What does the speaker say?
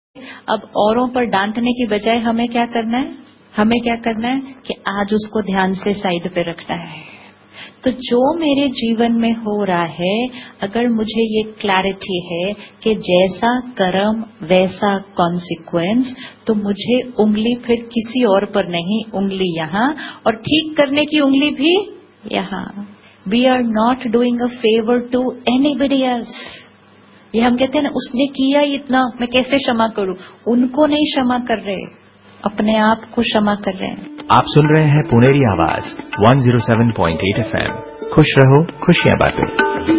अब औरों पर डांटने की बजाय हमें क्या करना है कि आज उसको ध्यान से साइड पे रखना है। तो जो मेरे जीवन में हो रहा है, अगर मुझे ये क्लैरिटी है कि जैसा कर्म वैसा कॉन्सिक्वेंस, तो मुझे उंगली फिर किसी और पर नहीं, उंगली यहाँ, और ठीक करने की उंगली भी यहाँ। We are not doing a favour to anybody else. ये हम कहते हैं ना, उसने किया इतना, मैं कैसे क्षमा करूं? उनको नहीं क्षमा कर रहे, अपने आप को क्षमा कर रहे हैं। आप सुन रहे हैं पुनेरी आवाज 107.8 FM। खुश रहो, खुशियां बांटो।